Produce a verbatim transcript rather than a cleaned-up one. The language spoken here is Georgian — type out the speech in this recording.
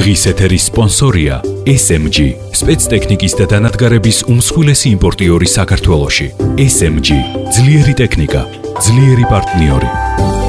დღის ეთერის სპონსორია ეს ემ ჯი, სპეცტექნიკის და დანადგარების უმსხვილესი იმპორტიორი საქართველოში. ეს ემ ჯი, ძლიერი ტექნიკა, ძლიერი პარტნიორი.